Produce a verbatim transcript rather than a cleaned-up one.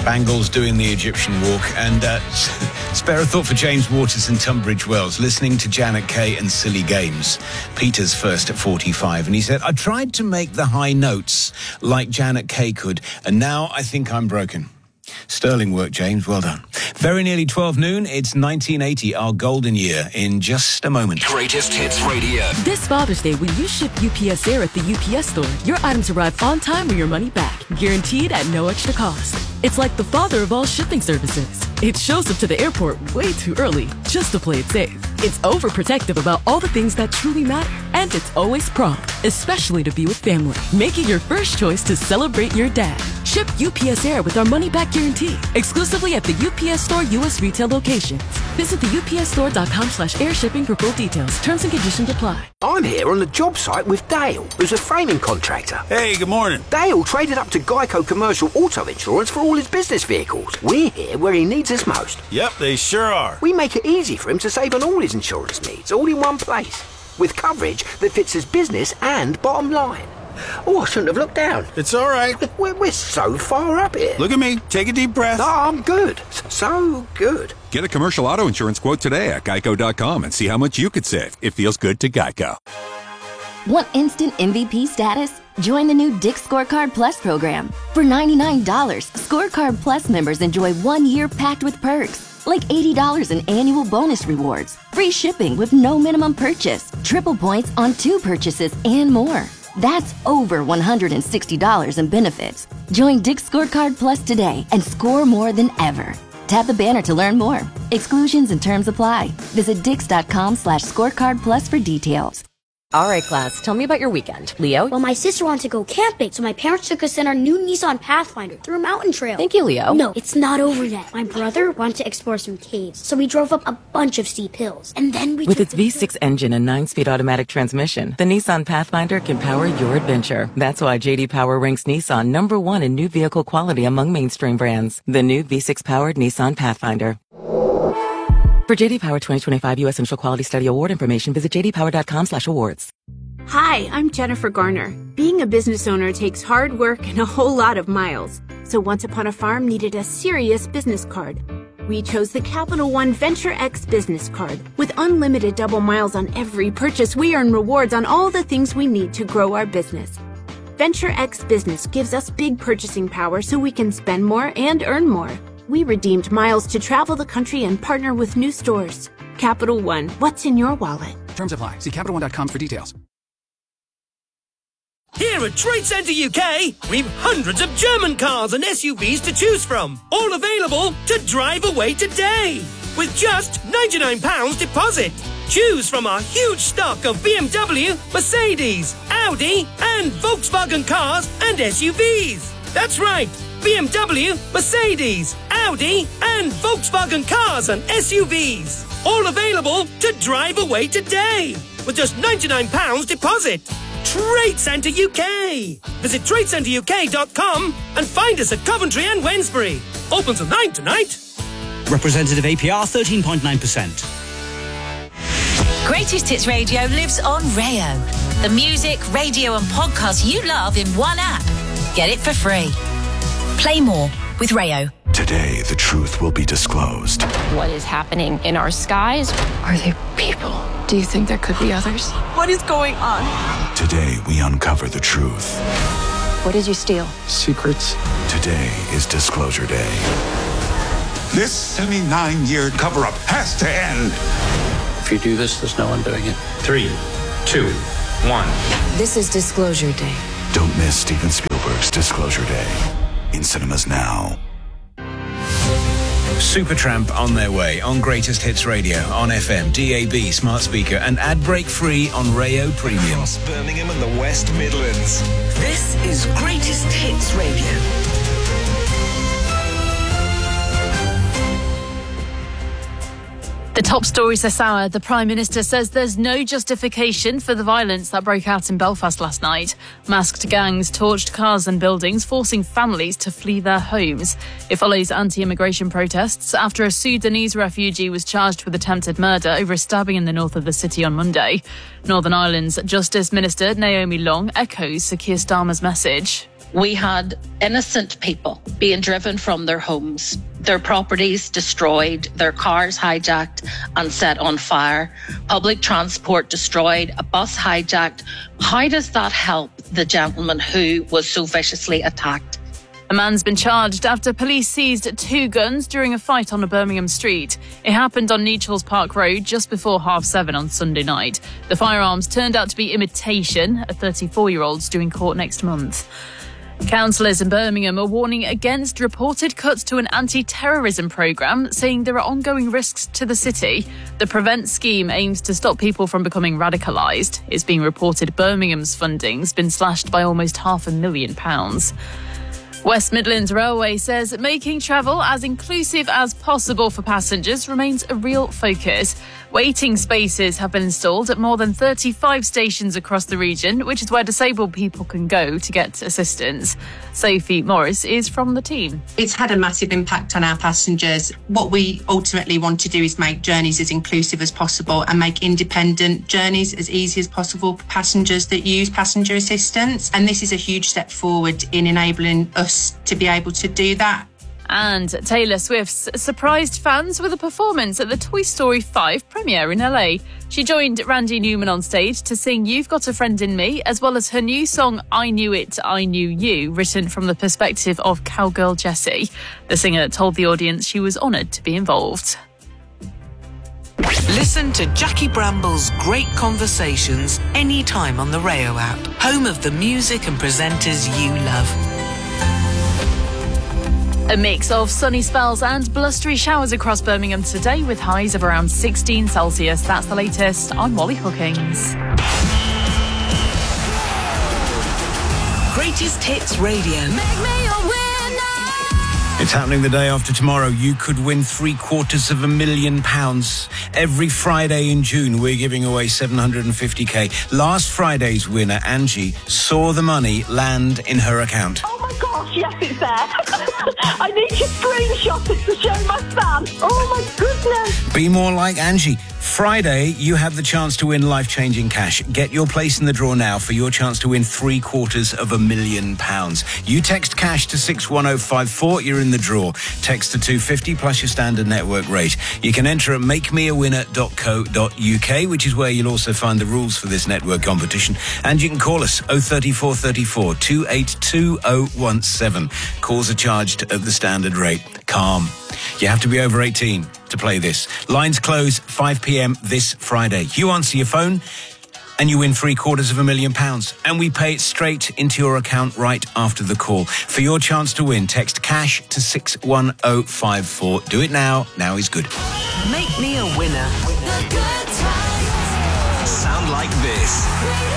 Bangles doing the Egyptian walk. And uh, spare a thought for James Waters in Tunbridge Wells, listening to Janet Kay and Silly Games. Peter's first at forty-five. And he said, I tried to make the high notes like Janet Kay could, and now I think I'm broken. Sterling work, James. Well done. Very nearly twelve noon. It's nineteen eighty, our golden year, in just a moment. Greatest Hits Radio. This Father's Day, when you ship U P S Air at the U P S store, your items arrive on time or your money back, guaranteed at no extra cost. It's like the father of all shipping services. It shows up to the airport way too early, just to play it safe. It's overprotective about all the things that truly matter, and it's always prompt, especially to be with family. Make it your first choice to celebrate your dad. Ship U P S Air with our money-back guarantee, exclusively at the U P S Store U S retail locations. Visit the U P S store dot com slash air shipping for full details. Terms and conditions apply. I'm here on the job site with Dale, who's a framing contractor. Hey, good morning. Dale traded up to Geico Commercial Auto Insurance for all his business vehicles. We're here where he needs us most. Yep, they sure are. We make it easy for him to save on all his insurance needs, all in one place, with coverage that fits his business and bottom line. Oh, I shouldn't have looked down. It's all right. We're, we're so far up here. Look at me. Take a deep breath. No, I'm good. So good. Get a commercial auto insurance quote today at geico dot com and see how much you could save. It feels good to Geico. Want instant M V P status? Join the new Dick's Scorecard Plus program. For ninety-nine dollars, Scorecard Plus members enjoy one year packed with perks, like eighty dollars in annual bonus rewards, free shipping with no minimum purchase, triple points on two purchases, and more. That's over one hundred sixty dollars in benefits. Join Dick's Scorecard Plus today and score more than ever. Tap the banner to learn more. Exclusions and terms apply. Visit dix dot com slash scorecard plus for details. All right, class, tell me about your weekend. Leo? Well, my sister wanted to go camping, so my parents took us in our new Nissan Pathfinder through a mountain trail. Thank you, Leo. No, it's not over yet. My brother wanted to explore some caves, so we drove up a bunch of steep hills. And then we With its V six engine and nine-speed automatic transmission, the Nissan Pathfinder can power your adventure. That's why J D Power ranks Nissan number one in new vehicle quality among mainstream brands. The new V six-powered Nissan Pathfinder. For J D Power twenty twenty-five U S Initial Quality Study Award information, visit j d power dot com slash awards. Hi, I'm Jennifer Garner. Being a business owner takes hard work and a whole lot of miles. So Once Upon a Farm needed a serious business card. We chose the Capital One Venture X business card. With unlimited double miles on every purchase, we earn rewards on all the things we need to grow our business. Venture X Business gives us big purchasing power so we can spend more and earn more. We redeemed miles to travel the country and partner with new stores. Capital One, what's in your wallet? Terms apply. See capital one dot com for details. Here at Trade Centre U K, we've hundreds of German cars and S U Vs to choose from, all available to drive away today with just ninety-nine pounds deposit. Choose from our huge stock of B M W, Mercedes, Audi and Volkswagen cars and S U Vs. That's right, B M W, Mercedes, Audi and Volkswagen cars and S U Vs. All available to drive away today with just ninety-nine pounds deposit. Trade Centre U K. Visit trade centre u k dot com and find us at Coventry and Wednesbury. Open till nine tonight. Representative A P R thirteen point nine percent. Greatest Hits Radio lives on Rayo. The music, radio and podcasts you love in one app. Get it for free. Play more with Rayo. Today, the truth will be disclosed. What is happening in our skies? Are they people? Do you think there could be others? What is going on? Today, we uncover the truth. What did you steal? Secrets. Today is Disclosure Day. This seventy-nine-year cover-up has to end. If you do this, there's no undoing it. Three, two, one. This is Disclosure Day. Don't miss Steven Spielberg's Disclosure Day. In cinemas now. Supertramp on their way on Greatest Hits Radio, on F M, D A B, smart speaker, and ad break free on Rayo Premium. Across Birmingham and the West Midlands. This is Greatest Hits Radio. The top stories this hour. The Prime Minister says there's no justification for the violence that broke out in Belfast last night. Masked gangs torched cars and buildings, forcing families to flee their homes. It follows anti-immigration protests after a Sudanese refugee was charged with attempted murder over a stabbing in the north of the city on Monday. Northern Ireland's Justice Minister Naomi Long echoes Sir Keir Starmer's message. we had innocent people being driven from their homes, their properties destroyed, their cars hijacked and set on fire, public transport destroyed, a bus hijacked. How does that help the gentleman who was so viciously attacked? A man's been charged after police seized two guns during a fight on a Birmingham street. It happened on Nechells Park Road just before half seven on Sunday night. The firearms turned out to be imitation. A thirty-four-year-old's due in court next month. Councillors in Birmingham are warning against reported cuts to an anti-terrorism programme, saying there are ongoing risks to the city. The Prevent scheme aims to stop people from becoming radicalised. It's being reported Birmingham's funding's been slashed by almost half a million pounds. West Midlands Railway says making travel as inclusive as possible for passengers remains a real focus. Waiting spaces have been installed at more than thirty-five stations across the region, which is where disabled people can go to get assistance. Sophie Morris is from the team. It's had a massive impact on our passengers. What we ultimately want to do is make journeys as inclusive as possible and make independent journeys as easy as possible for passengers that use passenger assistance. And this is a huge step forward in enabling us to be able to do that. And Taylor Swift's surprised fans with a performance at the Toy Story five premiere in L A. She joined Randy Newman on stage to sing You've Got a Friend in Me, as well as her new song I Knew It, I Knew You, written from the perspective of cowgirl Jessie. The singer told the audience she was honoured to be involved. Listen to Jackie Bramble's great conversations anytime on the Rayo app, home of the music and presenters you love. A mix of sunny spells and blustery showers across Birmingham today with highs of around sixteen Celsius. That's the latest. I'm Molly Hookings. Greatest Hits Radio. Make me a winner. It's happening the day after tomorrow. You could win three quarters of a million pounds. Every Friday in June, we're giving away seven hundred fifty k. Last Friday's winner, Angie, saw the money land in her account. Oh my gosh, yes, it's there. I need to screenshot it to show my son. Oh my goodness. Be more like Angie. Friday, you have the chance to win life-changing cash. Get your place in the draw now for your chance to win three quarters of a million pounds. You text cash to six one oh five four, you're in the draw. Text to two fifty plus your standard network rate. You can enter at make me a winner dot co dot uk, which is where you'll also find the rules for this network competition. And you can call us oh thirty-four thirty-four, two eight two oh one seven. Calls are charged at the standard rate. Calm. You have to be over eighteen to play this. Lines close five p.m. this Friday. You answer your phone and you win three quarters of a million pounds. And we pay it straight into your account right after the call. For your chance to win, text cash to six one oh five four. Do it now. Now is good. Make me a winner. Sound like this.